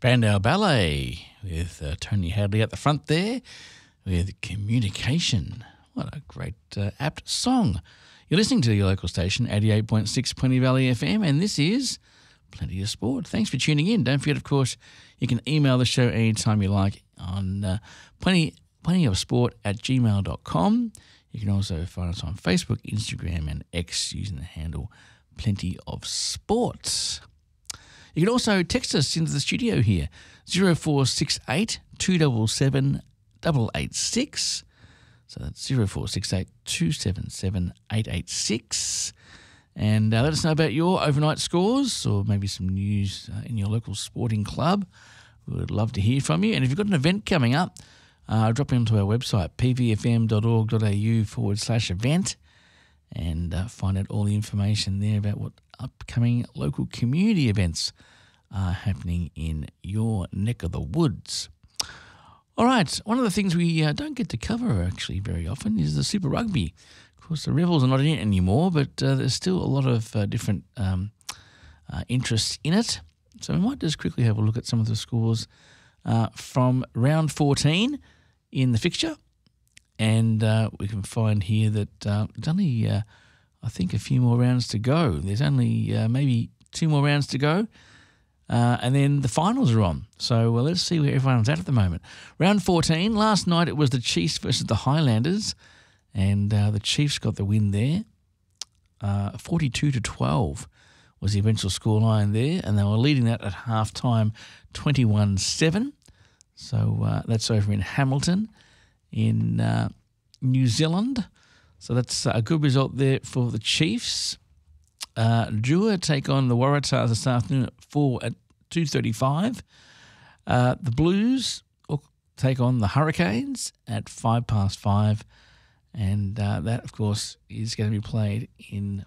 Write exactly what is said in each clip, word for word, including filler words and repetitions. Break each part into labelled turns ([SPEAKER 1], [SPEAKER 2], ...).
[SPEAKER 1] Spandau Ballet with uh, Tony Hadley at the front there with Communication. What a great uh, apt song. You're listening to your local station, eighty-eight point six Plenty Valley F M, and this is Plenty of Sport. Thanks for tuning in. Don't forget, of course, you can email the show anytime you like on uh, plenty, plenty of sport at gmail dot com. You can also find us on Facebook, Instagram and X using the handle Plenty of Sport. You can also text us into the studio here, zero four six eight, two seven seven, eight eight six. So that's zero four six eight, two seven seven, eight eight six. And uh, let us know about your overnight scores or maybe some news uh, in your local sporting club. We would love to hear from you. And if you've got an event coming up, uh, drop into our website, p v f m dot org dot a u forward slash event, and uh, find out all the information there about what upcoming local community events are happening in your neck of the woods. All right, one of the things we uh, don't get to cover actually very often is the Super Rugby. Of course, the Rebels are not in it anymore, but uh, there's still a lot of uh, different um, uh, interests in it. So we might just quickly have a look at some of the scores uh, from round fourteen in the fixture. And uh, we can find here that uh, there's only, uh, I think, a few more rounds to go. There's only uh, maybe two more rounds to go. Uh, and then the finals are on. So well, let's see where everyone's at at the moment. Round fourteen, last night it was the Chiefs versus the Highlanders. And uh, the Chiefs got the win there. Uh, forty-two to twelve was the eventual scoreline there. And they were leading that at halftime twenty-one seven. So uh, that's over in Hamilton in uh, New Zealand. So that's a good result there for the Chiefs. Uh, Drua take on the Waratahs this afternoon at four at two thirty-five. Uh, the Blues take on the Hurricanes at five past five. And uh, that, of course, is going to be played in,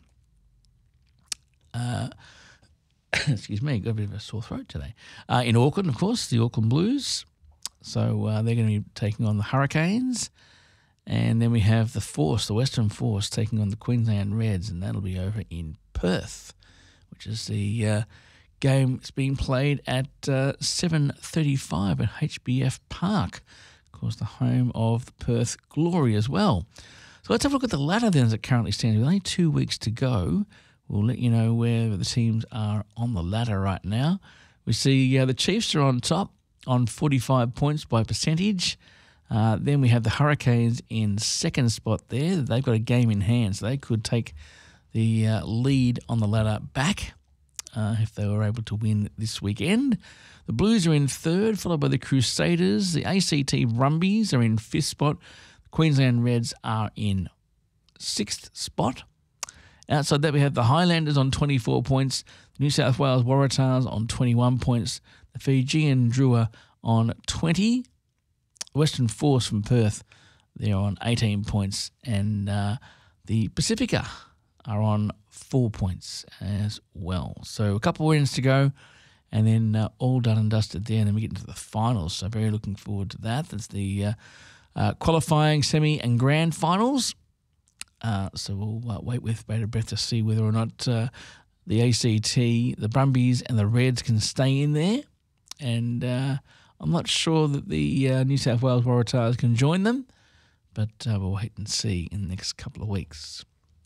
[SPEAKER 1] uh, excuse me, got a bit of a sore throat today, uh, in Auckland, of course, the Auckland Blues. So uh, they're going to be taking on the Hurricanes. And then we have the Force, the Western Force, taking on the Queensland Reds, and that'll be over in Perth, which is the uh, game that's being played at uh, seven thirty-five at H B F Park. Of course, the home of the Perth Glory as well. So let's have a look at the ladder then as it currently stands. With only two weeks to go, we'll let you know where the teams are on the ladder right now. We see uh, the Chiefs are on top on forty-five points by percentage. Uh, then we have the Hurricanes in second spot there. They've got a game in hand, so they could take the uh, lead on the ladder back uh, if they were able to win this weekend. The Blues are in third, followed by the Crusaders. The A C T Brumbies are in fifth spot. The Queensland Reds are in sixth spot. Outside that, we have the Highlanders on twenty-four points. The New South Wales Waratahs on twenty-one points. The Fijian Drua on twenty. Western Force from Perth, they're on eighteen points. And uh, the Pacifica are on four points as well. So a couple of wins to go. And then uh, all done and dusted there, and then we get into the finals. So very looking forward to that. That's the uh, uh, qualifying, semi, and grand finals. Uh, so we'll uh, wait with bated breath to see whether or not uh, the A C T, the Brumbies, and the Reds can stay in there. And uh, I'm not sure that the uh, New South Wales Waratahs can join them, but uh, we'll wait and see in the next couple of weeks.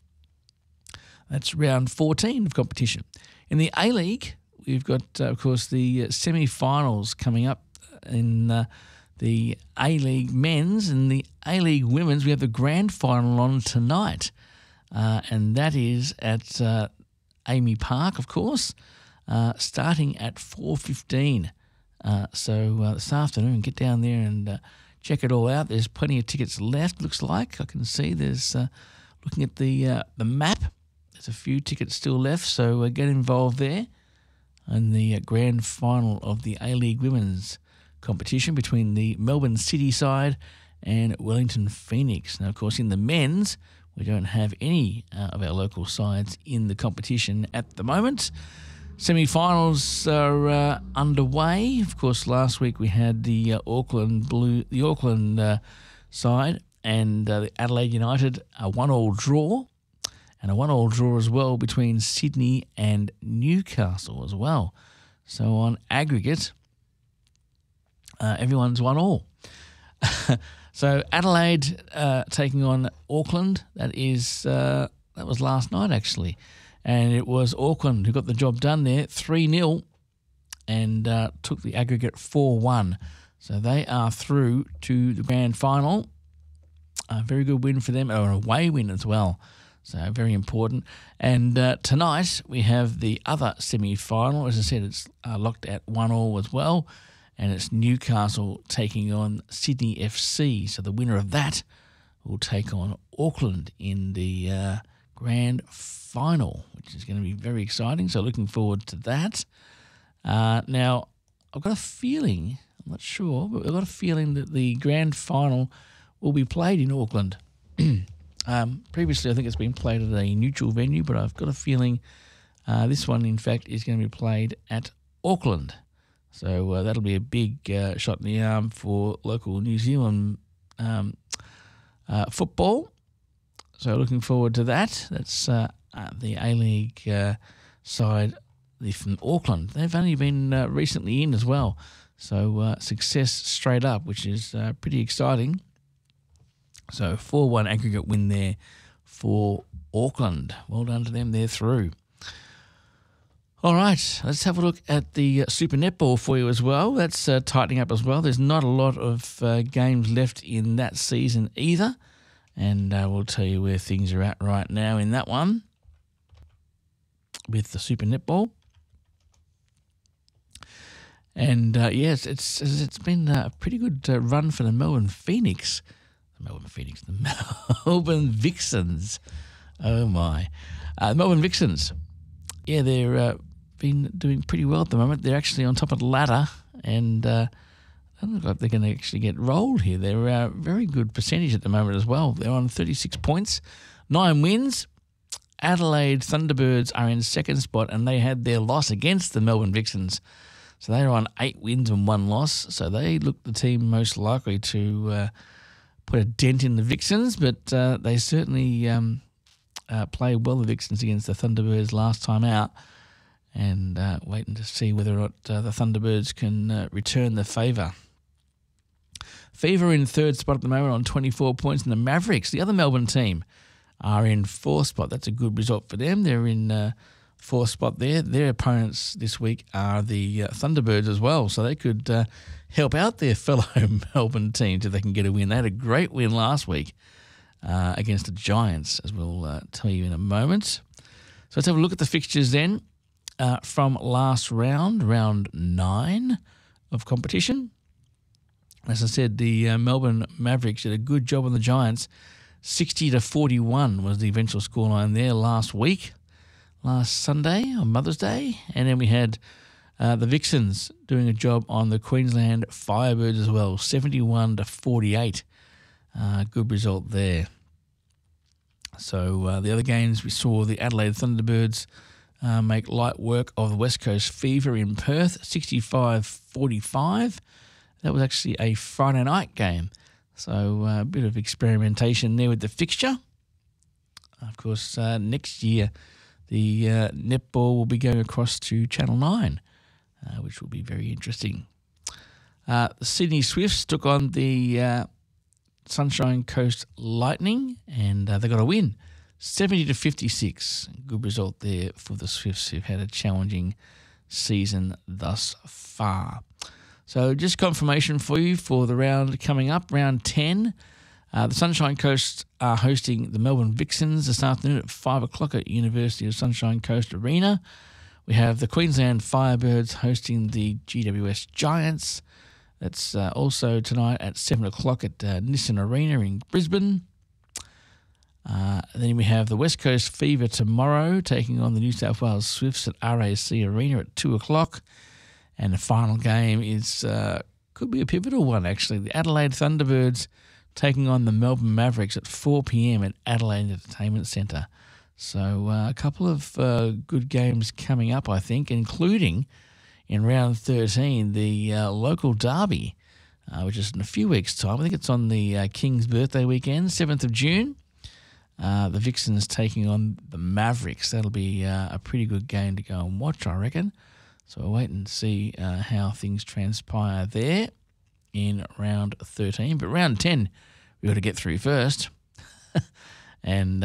[SPEAKER 1] That's round fourteen of competition. In the A-League, we've got, uh, of course, the semi-finals coming up in uh, the A-League men's and the A-League women's. We have the grand final on tonight, uh, and that is at uh, Amy Park, of course, uh, starting at four fifteen. Uh, so uh, this afternoon, get down there and uh, check it all out. There's plenty of tickets left, looks like. I can see there's, uh, looking at the uh, the map, there's a few tickets still left, so uh, get involved there. And the grand final of the A-League Women's competition between the Melbourne City side and Wellington Phoenix. Now, of course, in the men's, we don't have any uh, of our local sides in the competition at the moment. Semi-finals are uh, underway. Of course, last week we had the uh, Auckland Blue, the Auckland uh, side, and uh, the Adelaide United a one-all draw. And a one-all draw as well between Sydney and Newcastle as well. So on aggregate, Uh, everyone's one all. So Adelaide uh, taking on Auckland. That is uh, that was last night actually, and it was Auckland who got the job done there, three nil, and uh, took the aggregate four one. So they are through to the grand final. A very good win for them, or an away win as well. So very important. And uh, tonight we have the other semi-final. As I said, it's uh, locked at one all as well. And it's Newcastle taking on Sydney F C. So the winner of that will take on Auckland in the uh, grand final, which is going to be very exciting. So looking forward to that. Uh, now, I've got a feeling, I'm not sure, but I've got a feeling that the grand final will be played in Auckland. um, previously, I think it's been played at a neutral venue, but I've got a feeling uh, this one, in fact, is going to be played at Auckland. So uh, that'll be a big uh, shot in the arm for local New Zealand um, uh, football. So looking forward to that. That's uh, uh, the A-League uh, side from Auckland. They've only been uh, recently in as well. So uh, success straight up, which is uh, pretty exciting. So four one aggregate win there for Auckland. Well done to them. They're through. All right, let's have a look at the uh, Super Netball for you as well. That's uh, tightening up as well. There's not a lot of uh, games left in that season either. And uh, we'll tell you where things are at right now in that one with the Super Netball. And, uh, yes, it's it's been a pretty good uh, run for the Melbourne Phoenix. The Melbourne Phoenix, the Melbourne Vixens. Oh, my. Uh, Melbourne Vixens. Yeah, they're uh, been doing pretty well at the moment. They're actually on top of the ladder, and uh, I don't look like they're going to actually get rolled here. They're a uh, very good percentage at the moment as well. They're on thirty-six points, nine wins. Adelaide Thunderbirds are in second spot, and they had their loss against the Melbourne Vixens. So they're on eight wins and one loss. So they look the team most likely to uh, put a dent in the Vixens, but uh, they certainly... Um, Uh, played well the Vixens against the Thunderbirds last time out, and uh, waiting to see whether or not uh, the Thunderbirds can uh, return the favour. Fever in third spot at the moment on twenty-four points, and the Mavericks, the other Melbourne team, are in fourth spot. That's a good result for them. They're in uh, fourth spot there. Their opponents this week are the uh, Thunderbirds as well, so they could uh, help out their fellow Melbourne teams if they can get a win. They had a great win last week. Uh, against the Giants, as we'll uh, tell you in a moment. So let's have a look at the fixtures then uh, from last round, round nine of competition. As I said, the uh, Melbourne Mavericks did a good job on the Giants. sixty to forty-one was the eventual scoreline there last week, last Sunday on Mother's Day. And then we had uh, the Vixens doing a job on the Queensland Firebirds as well, seventy-one to forty-eight. Uh, good result there. So uh, the other games, we saw the Adelaide Thunderbirds uh, make light work of the West Coast Fever in Perth, sixty-five forty-five. That was actually a Friday night game. So uh, a bit of experimentation there with the fixture. Of course, uh, next year the uh, netball will be going across to Channel nine, uh, which will be very interesting. Uh, the Sydney Swifts took on the... Uh, Sunshine Coast Lightning, and uh, they got a win, seventy to fifty-six. Good result there for the Swifts, who've had a challenging season thus far. So just confirmation for you for the round coming up, round ten. Uh, the Sunshine Coast are hosting the Melbourne Vixens this afternoon at five o'clock at University of Sunshine Coast Arena. We have the Queensland Firebirds hosting the G W S Giants. That's uh, also tonight at seven o'clock at uh, Nissan Arena in Brisbane. Uh, then we have the West Coast Fever tomorrow taking on the New South Wales Swifts at R A C Arena at two o'clock. And the final game is uh, could be a pivotal one, actually. The Adelaide Thunderbirds taking on the Melbourne Mavericks at four p.m. at Adelaide Entertainment Centre. So uh, a couple of uh, good games coming up, I think, including... in round thirteen, the uh, local derby, uh, which is in a few weeks' time. I think it's on the uh, King's birthday weekend, seventh of June. Uh, the Vixens taking on the Mavericks. That'll be uh, a pretty good game to go and watch, I reckon. So we'll wait and see uh, how things transpire there. in round thirteen. But round ten, we've got to get through first. and